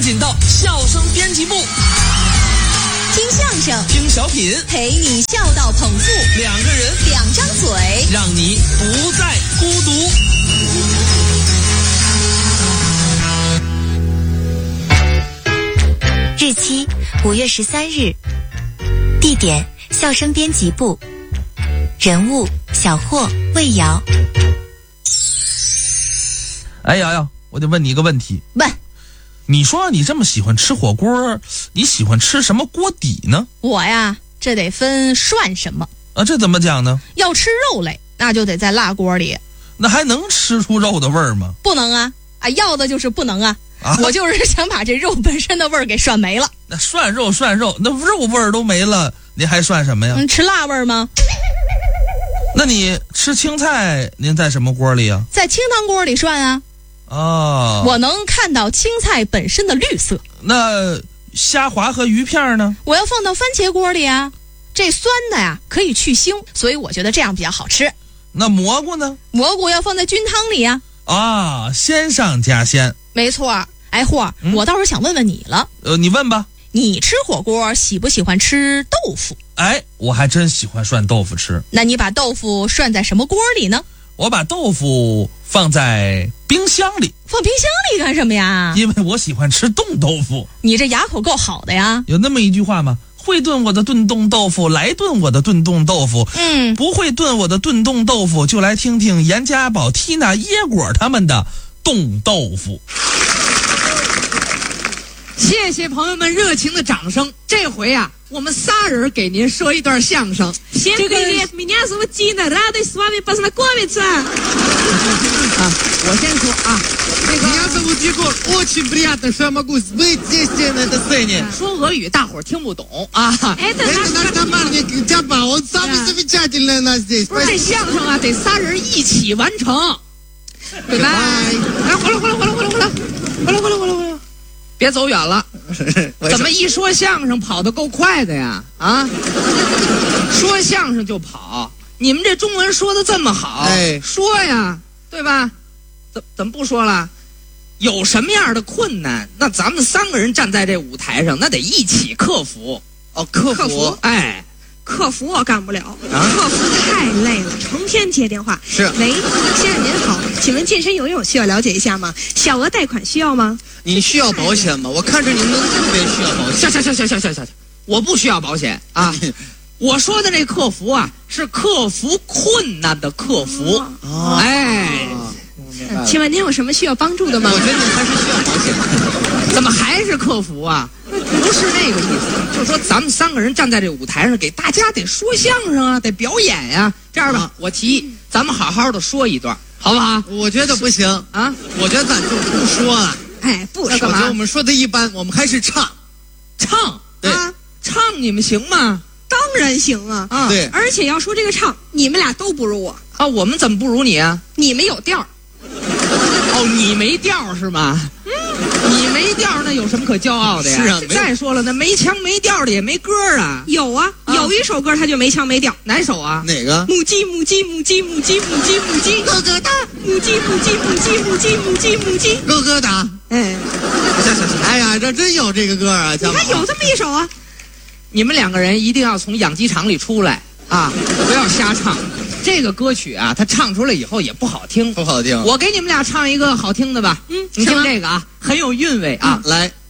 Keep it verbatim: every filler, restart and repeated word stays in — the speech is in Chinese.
紧到笑声编辑部， 听相声， 听小品， 陪你笑到捧腹。 两个人， 两张嘴， 让你不再孤独。 日期五月十三日，地点笑声编辑部，人物小霍、魏瑶。 哎瑶瑶，我得问你一个问题。 问， 你说你这么喜欢吃火锅，你喜欢吃什么锅底呢？ 我呀，这得分涮什么啊，这怎么讲呢？ 要吃肉类，那就得在辣锅里。 那还能吃出肉的味儿吗？ 不能啊，啊，要的就是不能啊。 啊我就是想把这肉本身的味儿给涮没了。 那涮肉涮肉，那肉味儿都没了，您还涮什么呀？ 嗯，吃辣味儿吗？ 那你吃青菜，您在什么锅里啊？ 在清汤锅里涮啊。 哦， 我能看到青菜本身的绿色。 那虾滑和鱼片呢？ 我要放到番茄锅里啊。这酸的呀可以去腥，所以我觉得这样比较好吃。 那蘑菇呢？ 蘑菇要放在菌汤里呀。 啊，鲜上加鲜。 没错。哎，霍， 嗯、 我倒是想问问你了。 呃，你问吧。 你吃火锅喜不喜欢吃豆腐？ 哎，我还真喜欢涮豆腐吃。 那你把豆腐涮在什么锅里呢？ 我把豆腐放在冰箱里。 放冰箱里干什么呀？ 因为我喜欢吃冻豆腐。 你这牙口够好的呀。 有那么一句话吗？会炖我的炖冻豆腐，来炖我的炖冻豆腐。 嗯， 不会炖我的炖冻豆腐，就来听听严家宝、缇娜、椰果他们的冻豆腐。 谢谢朋友们热情的掌声。这回啊，我们仨人给您说一段相声。 这个меня зовут Дина, рада с вами познакомиться. 啊，我先说啊，这个 меня зовут Егор, очень приятно, что я могу быть здесь на этой сцене. 说俄语大伙儿听不懂啊。 Это наш напарник Джаба, он самый замечательный у нас здесь. 不是这相声啊，得仨人一起完成。拜拜。来，回来，回来，回来，回来，回来，回来，回来，回来，回来。别走远了，怎么一说相声跑得够快的呀？啊，说相声就跑，你们这中文说的这么好， 哎， 说呀，对吧？怎怎么不说了？有什么样的困难，那咱们三个人站在这舞台上，那得一起克服。 哦，克服， 克服哎。 客服我干不了， 啊、 客服太累了，成天接电话。 是， 喂，先生您好，请问健身游泳需要了解一下吗？小额贷款需要吗？ 你需要保险吗？我看着您都特别需要保险。 行行行行行行行，我不需要保险啊。我说的这客服啊，是克服困难的克服。 哦、 哎、 呃，请问您有什么需要帮助的吗？ 我觉得你还是需要保险。 怎么还是客服啊？不是那个意思，就是说咱们三个人站在这舞台上，给大家得说相声啊，得表演呀、啊。这样吧，啊、我提议咱们好好的说一段，好不好？ 我觉得不行啊， 我觉得咱就不说了。 哎，不说干嘛？我们说的一般，我们还是唱， 唱对啊， 唱你们行吗？ 当然行啊， 啊， 对， 而且要说这个唱，你们俩都不如我啊，我们怎么不如你啊？ 你们有调。 哦，你没调是吗？嗯，你没调那有什么可骄傲的呀？ 是啊， 再说了，那没腔没调的也没歌啊。 有啊， 啊有一首歌它就没腔没调， 哪首啊？ 哪个？ 母鸡母鸡母鸡母鸡母鸡母鸡， 咯咯哒！ 母鸡母鸡母鸡母鸡母鸡母鸡， 咯咯哒！ 哎， 行行行，哎呀，这真有这个歌啊！ 你看有这么一首啊。 你们两个人一定要从养鸡场里出来啊，不要瞎唱。这个歌曲啊，它唱出来以后也不好听， 不好听。 我给你们俩唱一个好听的吧。 嗯， 你听这个啊，很有韵味啊。 嗯、来。